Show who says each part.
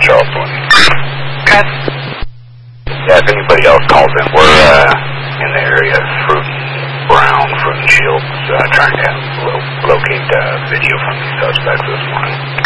Speaker 1: Charleston.
Speaker 2: Okay.
Speaker 1: Yeah, if anybody else calls in, we're in the area of Fruit and Shields, trying to locate video from these suspects this morning.